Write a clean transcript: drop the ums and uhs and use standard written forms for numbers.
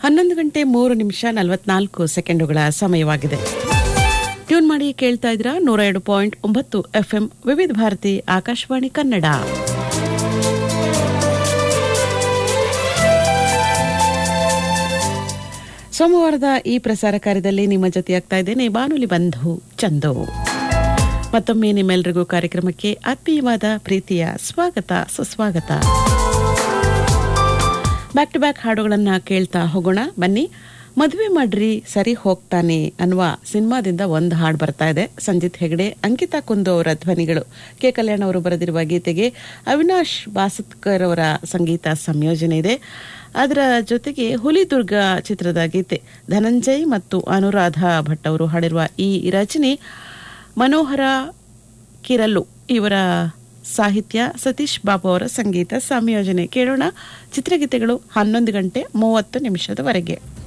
11:03:44 ಸಮಯವಾಗಿದೆ. ಟ್ಯೂನ್ ಮಾಡಿ ಕೇಳ್ತಾ ಇದ್ರ 102.9 FM ವಿವಿಧ ಭಾರತಿ ಆಕಾಶವಾಣಿ ಕನ್ನಡ. ಸೋಮವಾರದ ಈ ಪ್ರಸಾರ ಕಾರ್ಯದಲ್ಲಿ ನಿಮ್ಮ ಜೊತೆಯಾಗ್ತಾ ಇದ್ದೇನೆ ಬಾನುಲಿ ಬಂಧು ಚಂದು. ಮತ್ತೊಮ್ಮೆ ನಿಮ್ಮೆಲ್ಲರಿಗೂ ಕಾರ್ಯಕ್ರಮಕ್ಕೆ ಆತ್ಮೀಯವಾದ ಪ್ರೀತಿಯ ಸ್ವಾಗತ ಸುಸ್ವಾಗತ. ಬ್ಯಾಕ್ ಟು ಬ್ಯಾಕ್ ಹಾಡುಗಳನ್ನ ಕೇಳ್ತಾ ಹೋಗೋಣ ಬನ್ನಿ. ಮದುವೆ ಮಾಡ್ರಿ ಸರಿ ಹೋಗ್ತಾನೆ ಅನ್ನುವ ಸಿನಿಮಾದಿಂದ ಒಂದು ಹಾಡು ಬರ್ತಾ ಇದೆ. ಸಂಜಿತ್ ಹೆಗಡೆ, ಅಂಕಿತಾ ಕುಂದು ಅವರ ಧ್ವನಿಗಳು. ಕೆ ಕಲ್ಯಾಣ್ ಅವರು ಬರೆದಿರುವ ಗೀತೆಗೆ ಅವಿನಾಶ್ ಬಾಸತ್ಕರ್ ಅವರ ಸಂಗೀತ ಸಂಯೋಜನೆ ಇದೆ. ಅದರ ಜೊತೆಗೆ ಹುಲಿದುರ್ಗ ಚಿತ್ರದ ಗೀತೆ ಧನಂಜಯ್ ಮತ್ತು ಅನುರಾಧ ಭಟ್ ಅವರು ಹಾಡಿರುವ ಈ ರಚನೆ ಮನೋಹರ ಕಿರಲ್ಲು ಇವರ ಸಾಹಿತ್ಯ, ಸತೀಶ್ ಬಾಬು ಅವರ ಸಂಗೀತ ಸಂಯೋಜನೆ. ಕೇಳೋಣ ಚಿತ್ರಗೀತೆಗಳು 11:30 ವರೆಗೆ.